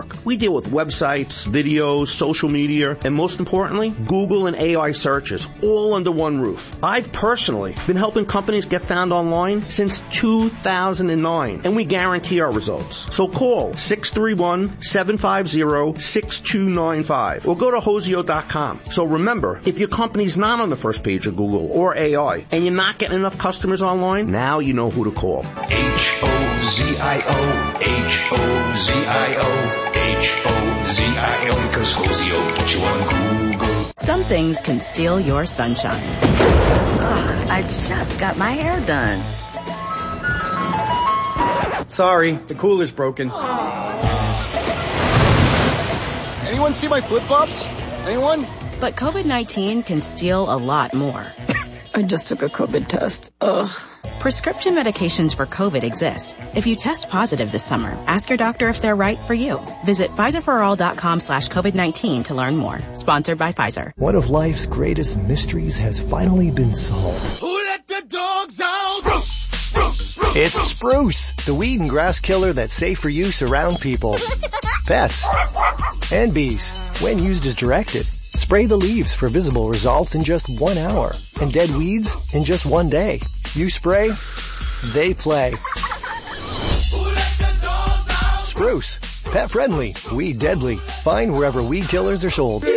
work. We deal with websites, videos, social media, and most importantly, Google and AI searches, all under one roof. I've personally been helping companies get found online since 2009, and we guarantee our results. So call 631-750-6295 or go to Hosio.com. So remember, if your company's not on the first page of Google or AI and you're not getting enough customers online, now you know who to call. Hozio, Hozio, Hozio, because Hosio gets you on Google. Some things can steal your sunshine. Ugh, I just got my hair done. Sorry, the cooler's broken. Anyone see my flip-flops? Anyone? But COVID-19 can steal a lot more. I just took a COVID test. Ugh. Prescription medications for COVID exist. If you test positive this summer, ask your doctor if they're right for you. Visit PfizerForAll.com/COVID-19 to learn more. Sponsored by Pfizer. One of life's greatest mysteries has finally been solved. Who let the dogs out? Spruce, Spruce, Spruce. It's Spruce, the weed and grass killer that's safe for use around people, pets, and bees when used as directed. Spray the leaves for visible results in just 1 hour and dead weeds in just 1 day. You spray, they play. Spruce, pet friendly, weed deadly. Find wherever weed killers are sold.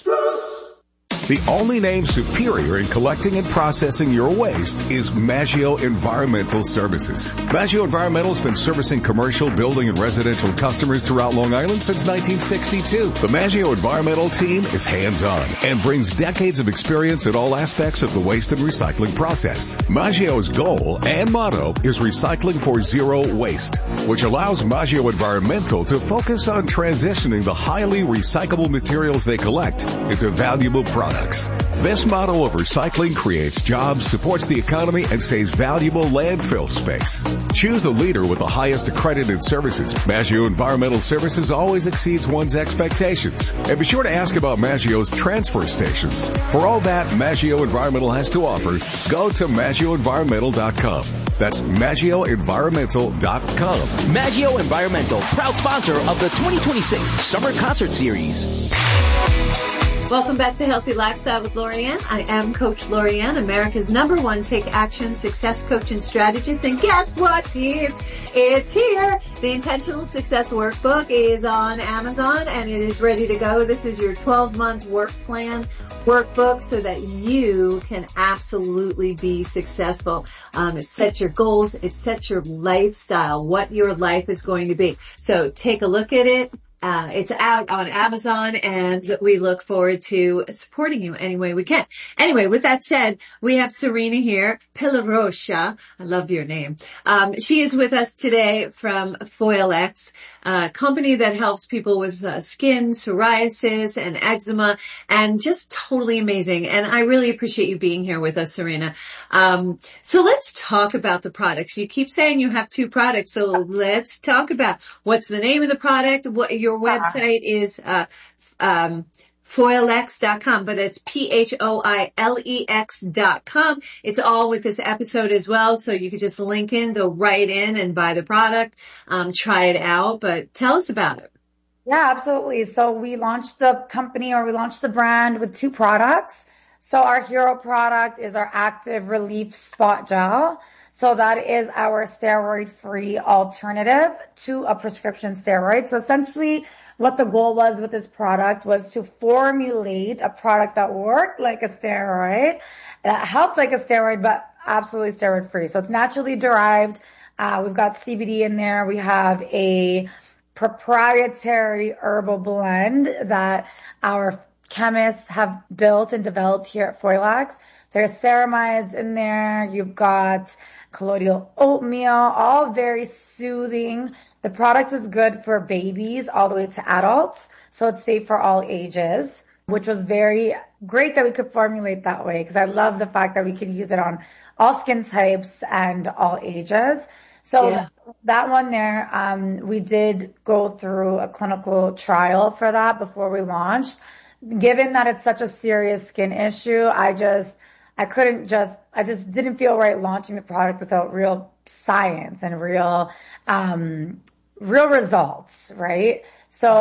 The only name superior in collecting and processing your waste is Maggio Environmental Services. Maggio Environmental has been servicing commercial, building, and residential customers throughout Long Island since 1962. The Maggio Environmental team is hands-on and brings decades of experience in all aspects of the waste and recycling process. Maggio's goal and motto is recycling for zero waste, which allows Maggio Environmental to focus on transitioning the highly recyclable materials they collect into valuable products. This motto of recycling creates jobs, supports the economy, and saves valuable landfill space. Choose the leader with the highest accredited services. Maggio Environmental Services always exceeds one's expectations. And be sure to ask about Maggio's transfer stations. For all that Maggio Environmental has to offer, go to MaggioEnvironmental.com. That's MaggioEnvironmental.com. Maggio Environmental, proud sponsor of the 2026 Summer Concert Series. Welcome back to Healthy Lifestyle with Lorianne. I am Coach Lorianne, America's #1 Take Action Success Coach and Strategist. And guess what, peeps? It's here. The Intentional Success Workbook is on Amazon and it is ready to go. This is your 12-month work plan workbook so that you can absolutely be successful. It sets your goals. It sets your lifestyle, what your life is going to be. So take a look at it. It's out on Amazon and we look forward to supporting you any way we can. Anyway, with that said, we have Serena here, Pillarosha. I love your name. She is with us today from Foilex, a company that helps people with skin, psoriasis, and eczema, and just totally amazing. And I really appreciate you being here with us, Serena. So let's talk about the products. You keep saying you have 2 products, so let's talk about what's the name of the product, what your website is, Foilex.com, but it's P-H-O-I-L-E-X.com. It's all with this episode as well, so you could just link in, go right in and buy the product, try it out, but tell us about it. Yeah, absolutely. So we launched the company, or we launched the brand with 2 products. So our hero product is our Active Relief Spot Gel. So that is our steroid-free alternative to a prescription steroid. So essentially what the goal was with this product was to formulate a product that worked like a steroid, that helped like a steroid, but absolutely steroid-free. So it's naturally derived. We've got CBD in there. We have a proprietary herbal blend that our chemists have built and developed here at Foilex. There's ceramides in there. You've got colloidal oatmeal, all very soothing. The product is good for babies all the way to adults, so it's safe for all ages, which was very great that we could formulate that way, because I love the fact that we could use it on all skin types and all ages. So that one there, we did go through a clinical trial for that before we launched. Given that it's such a serious skin issue, I just didn't feel right launching the product without real science and real results, right? So